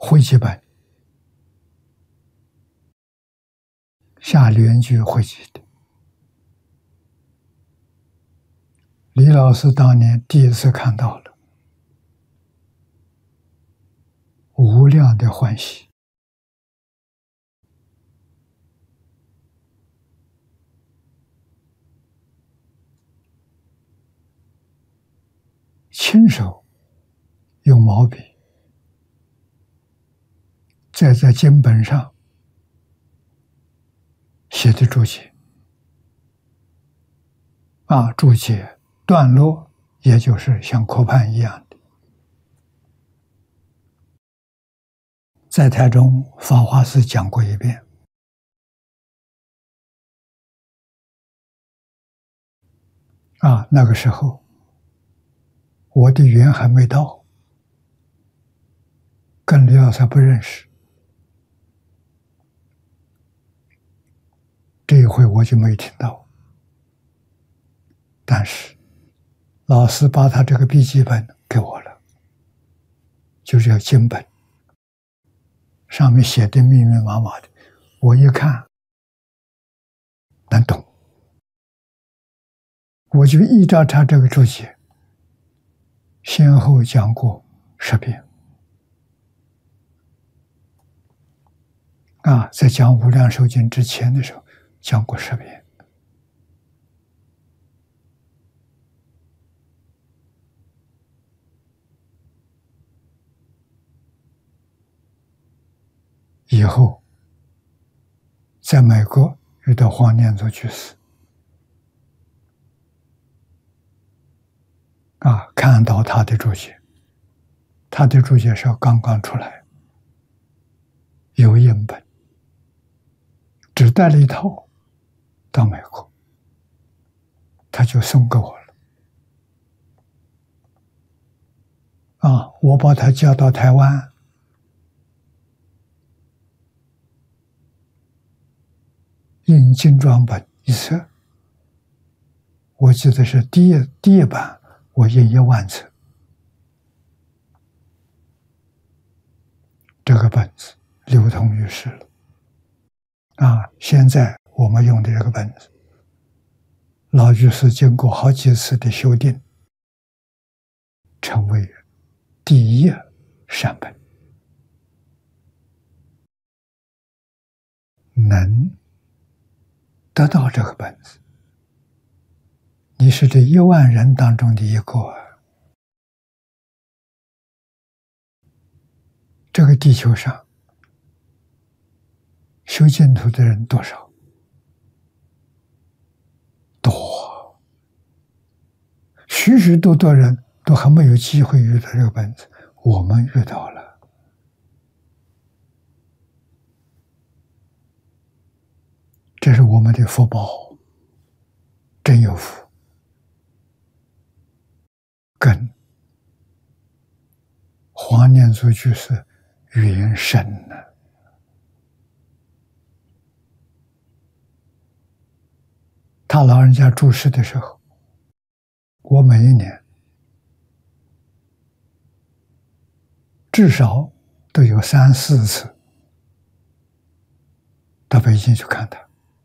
汇集本，下联句汇集的。李老师当年第一次看到了，无量的欢喜。亲手用毛笔在经本上写的注解，注解段落，也就是像课判一样的，在台中法华寺讲过一遍。那个时候我的缘还没到，跟李老师不认识。这一回我就没听到，但是老师把他这个笔记本给我了，就这个经本，上面写的密密麻麻的，我一看能懂，我就依照他这个注解，先后讲过10遍。在讲无量寿经之前的时候讲过10遍。以后在美国遇到黄念祖居士，看到他的注解，他的注解是刚刚出来，有印本，只带了一套到美国，他就送给我了。我把他叫到台湾，印精装本一册，我记得是第一版，我印1万册。这个本子流通于世了。现在我们用的这个本子，老居士经过好几次的修订，成为第一善本。能得到这个本子，你是这1万人当中的一个。这个地球上修净土的人多少？多，许许多多人都还没有机会遇到这个本子，我们遇到了。这是我们的福报，真有福。跟黄念祖居士缘深了。他老人家住世的时候，我每一年至少都有3、4次到北京去看他。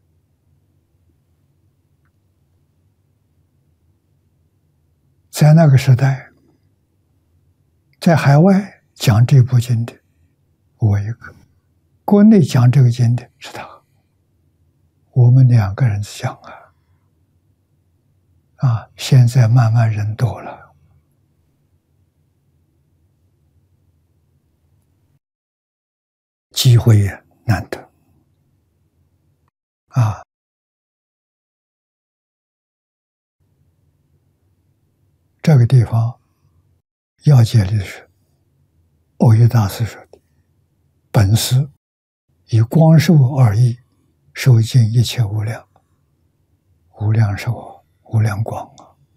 在那个时代，在海外讲这部经的我一个，国内讲这个经的是他，我们2个人讲现在慢慢人多了，机会也难得这个地方要解的是欧益大师说的，本师以光寿而已，受尽一切无量，无量寿，无量光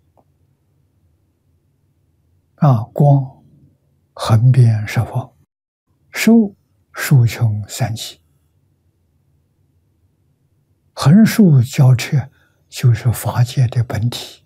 光横遍十方，寿数穷三际，横竖交彻就是法界的本体。